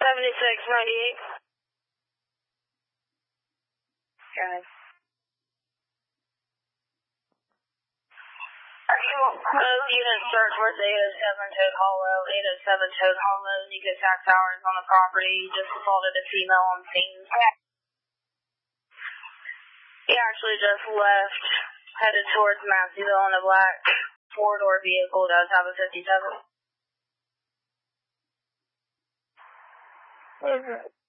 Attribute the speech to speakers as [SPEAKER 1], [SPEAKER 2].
[SPEAKER 1] 7698.
[SPEAKER 2] Guys.
[SPEAKER 1] Unit search with 807 Toad Hollow. 807 Toad Hollow. Nico Tax Hours on the property. Just assaulted a female on scene. He actually just left, headed towards Masseyville in a black four-door vehicle. Does have a 57.